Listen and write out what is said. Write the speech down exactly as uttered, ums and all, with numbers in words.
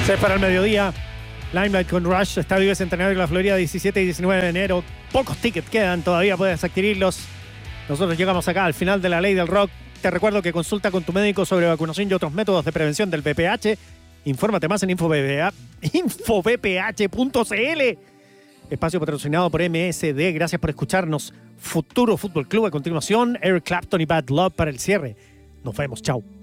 Es para el mediodía. Limelight con Rush, Estadio Bicentenario de la Florida, diecisiete y diecinueve de enero. Pocos tickets quedan, todavía puedes adquirirlos. Nosotros llegamos acá al final de la ley del rock. Te recuerdo que consulta con tu médico sobre vacunación y otros métodos de prevención del V I H. Infórmate más en info v p h punto c l. Espacio patrocinado por M S D. Gracias por escucharnos. Futuro Fútbol Club a continuación. Eric Clapton y Bad Love para el cierre. Nos vemos. Chao.